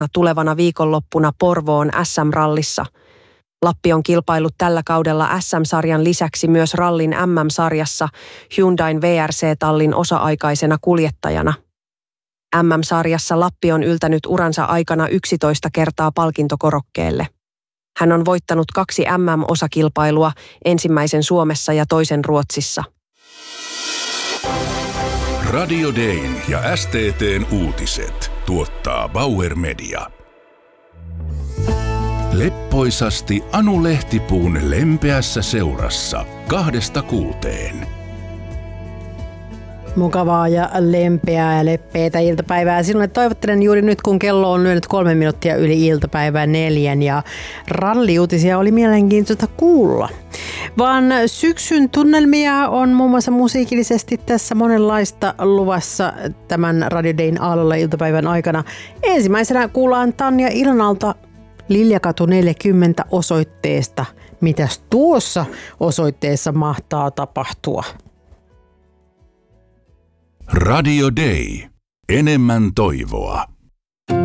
tulevana viikonloppuna Porvoon SM-rallissa. Lappi on kilpaillut tällä kaudella SM-sarjan lisäksi myös rallin MM-sarjassa Hyundain VRC-tallin osa-aikaisena kuljettajana. MM-sarjassa Lappi on yltänyt uransa aikana 11 kertaa palkintokorokkeelle. Hän on voittanut 2 MM-osakilpailua, ensimmäisen Suomessa ja toisen Ruotsissa. Radio Dayn ja STT:n uutiset tuottaa Bauer Media. Leppoisasti Anu Lehtipuun lempeässä seurassa 2–6. Mukavaa ja lempeää ja leppeitä iltapäivää sinulle toivottelen juuri nyt, kun kello on lyönyt 3 minuuttia yli iltapäivää 4 ja ralliuutisia oli mielenkiintoista kuulla. Vaan syksyn tunnelmia on muun muassa musiikillisesti tässä monenlaista luvassa tämän Radio Dayn aallolla iltapäivän aikana. Ensimmäisenä kuullaan Tanja Ilonalta Liljakatu 40 osoitteesta. Mitäs tuossa osoitteessa mahtaa tapahtua? Radio Day. Enemmän toivoa.